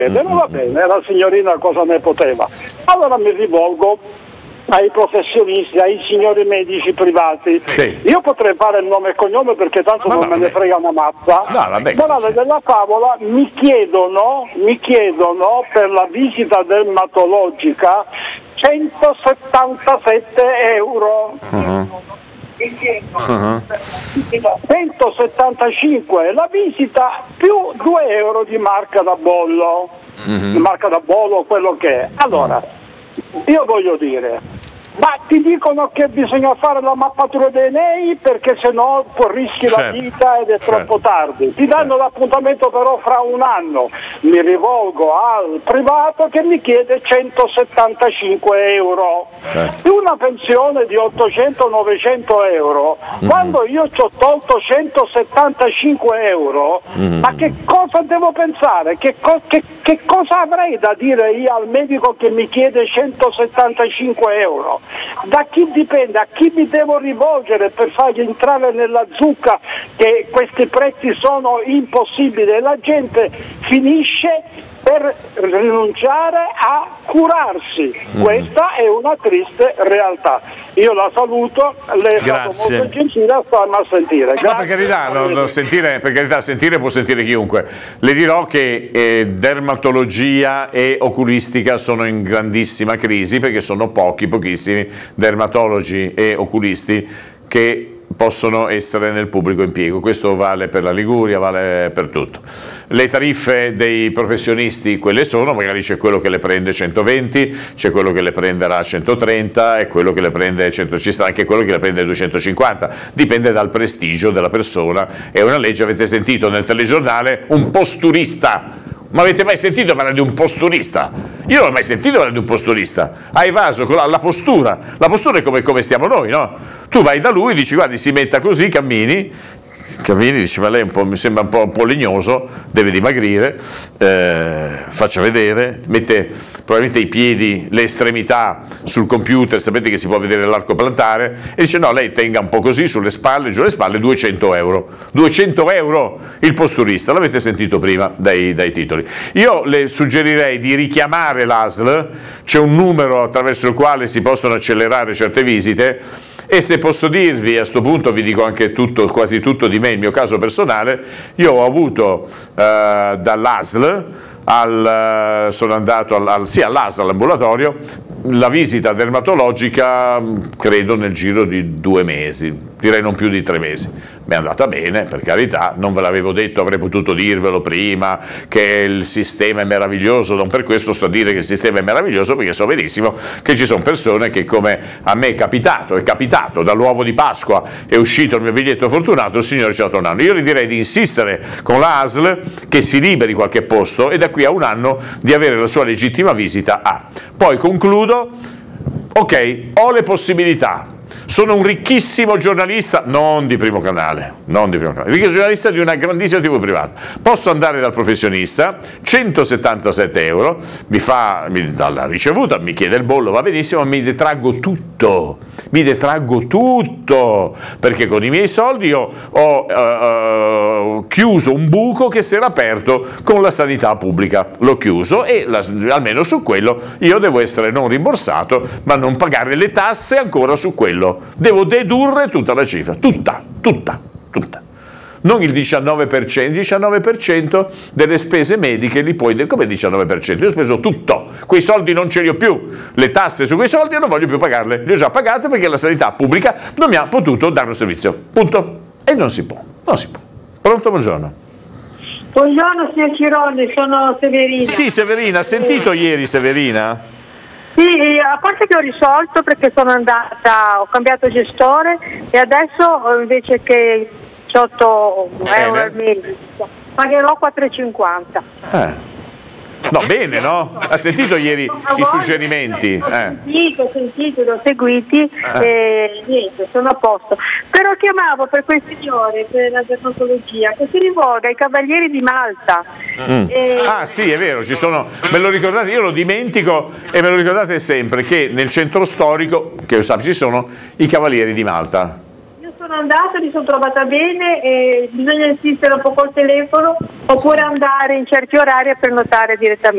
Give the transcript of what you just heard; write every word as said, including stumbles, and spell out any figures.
Mm-hmm. Va bene, la signorina cosa ne poteva? Allora mi rivolgo ai professionisti, ai signori medici privati. Sì. Io potrei fare il nome e cognome perché tanto Ma non vabbè. me ne frega una mazza. No, vabbè, Morale sì. della favola, mi chiedono, mi chiedono per la visita dermatologica centosettantasette euro. Uh-huh. Uh-huh. centosettantacinque la visita più due euro di marca da bollo, Uh-huh. di marca da bollo, quello che è. Allora, io voglio dire, ma ti dicono che bisogna fare la mappatura dei nei perché sennò poi rischi la Certo. vita ed è Certo. troppo tardi. Ti danno l'appuntamento però fra un anno. Mi rivolgo al privato che mi chiede centosettantacinque euro. Certo. Più una pensione di ottocento novecento euro. Mm-hmm. Quando io ci ho tolto centosettantacinque euro, Mm-hmm. ma che cosa devo pensare? Che, co- che, che cosa avrei da dire io al medico che mi chiede centosettantacinque euro? Da chi dipende? A chi mi devo rivolgere per fargli entrare nella zucca che questi prezzi sono impossibili e la gente finisce per rinunciare a curarsi. Mm. Questa è una triste realtà. Io la saluto, lei è stato Grazie. molto gentile a starmi a sentire. No, per carità, no, no, sentire, per carità, sentire può sentire chiunque. Le dirò che eh, dermatologia e oculistica sono in grandissima crisi perché sono pochi, pochissimi dermatologi e oculisti che possono essere nel pubblico impiego. Questo vale per la Liguria, vale per tutto. Le tariffe dei professionisti quelle sono, magari c'è quello che le prende centoventi, c'è quello che le prenderà centotrenta e quello che le prende cento, ci sta anche quello che le prende duecentocinquanta, dipende dal prestigio della persona. È una legge, avete sentito nel telegiornale, un posturista. Ma avete mai sentito parlare di un posturista? Io non ho mai sentito parlare di un posturista. Ha evaso con la, la postura. La postura è come, come stiamo noi, no? Tu vai da lui, dici guardi, si metta così, cammini, cammini, dici ma lei un po', mi sembra un po', un po' legnoso, deve dimagrire, eh, faccia vedere, mette probabilmente i piedi, le estremità sul computer, sapete che si può vedere l'arco plantare, e dice no, lei tenga un po' così sulle spalle, giù le spalle, duecento euro. duecento euro il posturista, l'avete sentito prima dai, dai titoli. Io le suggerirei di richiamare l'A S L, c'è un numero attraverso il quale si possono accelerare certe visite, e se posso dirvi, a questo punto vi dico anche tutto, quasi tutto di me, il mio caso personale, io ho avuto eh, dall'A S L, al, sono andato al, al, sì, all'A S L, all'ambulatorio, la visita dermatologica credo nel giro di due mesi, direi non più di tre mesi. Mi è andata bene, per carità, non ve l'avevo detto, avrei potuto dirvelo prima che il sistema è meraviglioso, non per questo sto a dire che il sistema è meraviglioso, perché so benissimo che ci sono persone che, come a me è capitato, è capitato, dall'uovo di Pasqua è uscito il mio biglietto fortunato, il Signore ci ha dato un anno. Io gli direi di insistere con la A S L che si liberi qualche posto e da qui a un anno di avere la sua legittima visita A. Poi concludo, ok, ho le possibilità. Sono un ricchissimo giornalista, non di primo canale, non di primo canale, ricchissimo giornalista di una grandissima tivù privata. Posso andare dal professionista, centosettantasette euro, mi fa, mi dà la ricevuta, mi chiede il bollo, va benissimo, ma mi detraggo tutto, mi detraggo tutto, perché con i miei soldi io ho uh, uh, chiuso un buco che si era aperto con la sanità pubblica, l'ho chiuso e la, almeno su quello io devo essere non rimborsato, ma non pagare le tasse ancora su quello. Devo dedurre tutta la cifra, tutta, tutta, tutta. Non il diciannove per cento, il diciannove per cento delle spese mediche li puoi, come diciannove per cento? Io ho speso tutto, quei soldi non ce li ho più, le tasse su quei soldi io non voglio più pagarle, le ho già pagate perché la sanità pubblica non mi ha potuto dare un servizio, punto. E non si può, non si può. Pronto, buongiorno. Buongiorno signor Cironi, sono Severina. Sì, Severina, ha sentito ieri Severina? Sì, a parte che ho risolto perché sono andata, ho cambiato gestore e adesso invece che diciotto euro al mese pagherò quattro e cinquanta. Eh. No, bene, no? Ha sentito ieri i suggerimenti? Ho Eh. sentito, ho sentito, l'ho seguiti Eh. e niente, sono a posto. Però chiamavo per quel signore, per la dermatologia, che si rivolga ai Cavalieri di Malta. Mm. E... Ah sì, è vero, ci sono, me lo ricordate, io lo dimentico e me lo ricordate sempre che nel centro storico, che io sappia, ci sono i Cavalieri di Malta. Sono andata, mi sono trovata bene e bisogna insistere un po' col telefono oppure andare in certi orari a prenotare direttamente.